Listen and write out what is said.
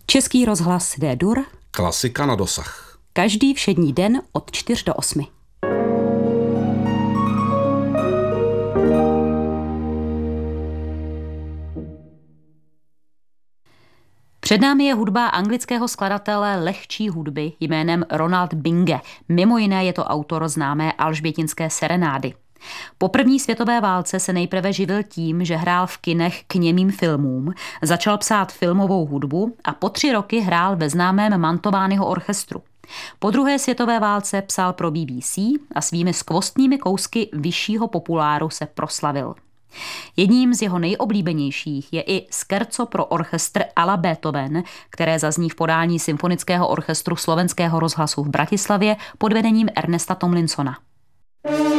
Český rozhlas D-dur. Klasika na dosah. Každý všední den od 4 do 8. Před námi je hudba anglického skladatele lehčí hudby jménem Ronald Binge. Mimo jiné je to autor známé Alžbětinské serenády. Po první světové válce se nejprve živil tím, že hrál v kinech k němým filmům, začal psát filmovou hudbu a po 3 roky hrál ve známém Mantoványho orchestru. Po druhé světové válce psal pro BBC a svými skvostnými kousky vyššího populáru se proslavil. Jedním z jeho nejoblíbenějších je i scherzo pro orchestr à la Beethoven, které zazní v podání Symfonického orchestru Slovenského rozhlasu v Bratislavě pod vedením Ernesta Tomlinsona.